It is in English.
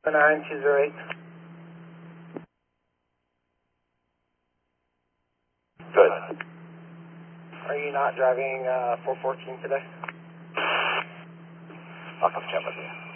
9208. Good. Are you not driving 414 today? I'll come chat with you.